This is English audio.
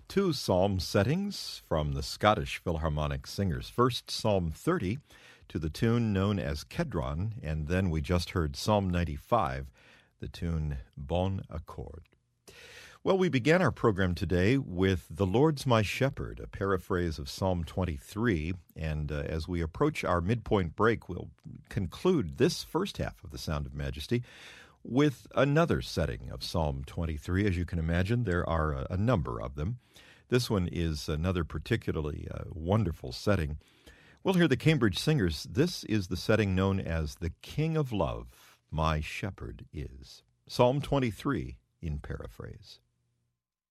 Two psalm settings from the Scottish Philharmonic Singers. First, Psalm 30 to the tune known as Kedron, and then we just heard Psalm 95, the tune Bon Accord. Well, we began our program today with The Lord's My Shepherd, a paraphrase of Psalm 23, and as we approach our midpoint break, we'll conclude this first half of The Sound of Majesty with another setting of Psalm 23. As you can imagine, there are a number of them. This one is another particularly wonderful setting. We'll hear the Cambridge Singers. This is the setting known as The King of Love, My Shepherd Is. Psalm 23 in paraphrase.